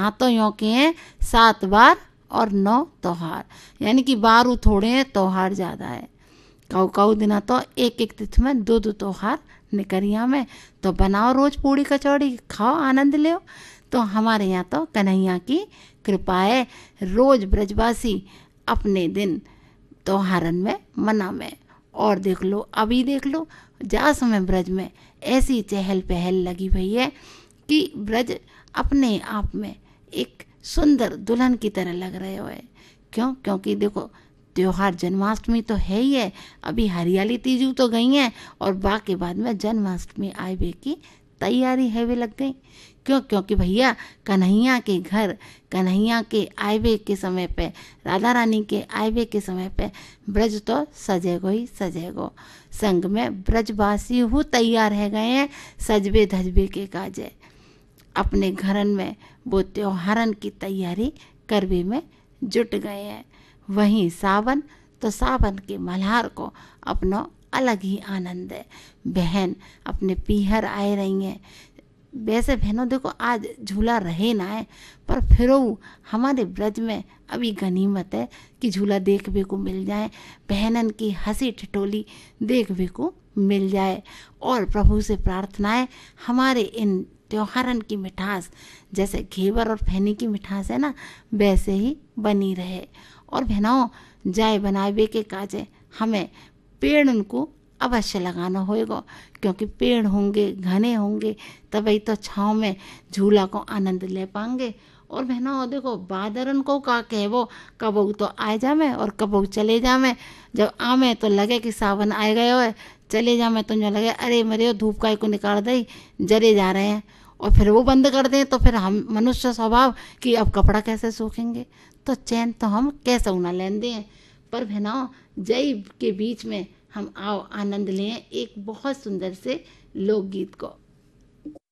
यहाँ तो यों के हैं 7 बार और 9 त्योहार, यानी कि बारू थोड़े हैं, त्योहार ज़्यादा है। कऊ कऊ दिना तो एक एक तिथि में 2 त्योहार निकरिया में, तो बनाओ रोज पूड़ी कचौड़ी, खाओ आनंद लो। तो हमारे यहाँ तो कन्हैया की कृपा है, रोज ब्रजवासी अपने दिन त्योहारन में मनावे। और देख लो, अभी देख लो, जा समय ब्रज में ऐसी चहल पहल लगी हुई है कि ब्रज अपने आप में एक सुंदर दुल्हन की तरह लग रहे हो है। क्यों? क्योंकि देखो, त्योहार जन्माष्टमी तो है ही है, अभी हरियाली तीजू तो गई हैं, और बाकी बाद में जन्माष्टमी आए की तैयारी है वे लग गई। क्यों? क्योंकि भैया कन्हैया के घर, कन्हैया के आयवे के समय पे, राधा रानी के आयवे के समय पे ब्रज तो सजेगो ही सजेगो। संग में ब्रजवासी हूँ तैयार है गए हैं, सजबे धजबे के काजे। अपने घरन में वो त्योहारन की तैयारी करवे में जुट गए हैं। वहीं सावन, तो सावन के मल्हार को अपनो अलग ही आनंद है। बहन अपने पीहर आए रही हैं। वैसे बहनों देखो, आज झूला रहे ना है, पर फिर हमारे ब्रज में अभी गनीमत है कि झूला देखने को मिल जाए, बहनन की हंसी ठिठोली देखने को मिल जाए। और प्रभु से प्रार्थना है हमारे इन त्योहारन की मिठास, जैसे घेवर और फैनी की मिठास है ना, वैसे ही बनी रहे। और बहनों, जाए बनावे के काजे हमें पेड़ उनको अवश्य लगाना होएगा, क्योंकि पेड़ होंगे, घने होंगे, तभी तो छाँव में झूला को आनंद ले पाएंगे। और बहनों देखो, बादरन को का कहवो, कबू तो आए जामे और कबू चले जामे। जब आमे तो लगे कि सावन आए गए हो, चले जामे तो जो लगे अरे मरे धूप का को निकाल दई, जरे जा रहे हैं। और फिर वो बंद कर दें तो फिर हम मनुष्य स्वभाव कि अब कपड़ा कैसे सूखेंगे, तो चैन तो हम कैसे उना लें दें। पर बहनों, जय के बीच में हम आओ आनंद लें एक बहुत सुंदर से लोकगीत को।